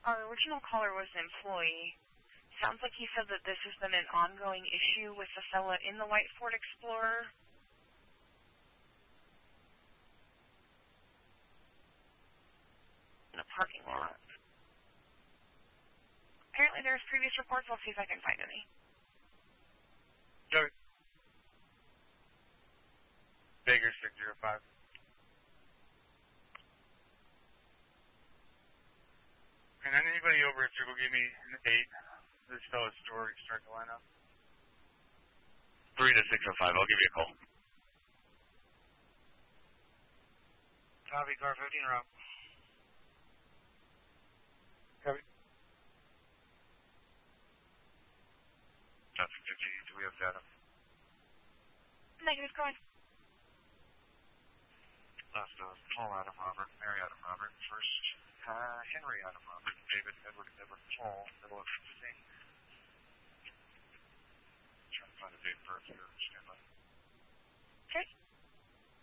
Our original caller was an employee. Sounds like he said that this has been an ongoing issue with the fella in the white Ford Explorer. In a parking lot. Apparently there's previous reports. I'll see if I can find any. Okay. Baker 605. And anybody over at Triple give me an 8. This fellow's story start the lineup. 3 to 605. I'll give you a call. Copy, car 15 route. Copy. Traffic 50, do we have data? Negative, go ahead. Last Paul Adam Robert, Mary Adam Robert, first Henry Adam Robert, Dave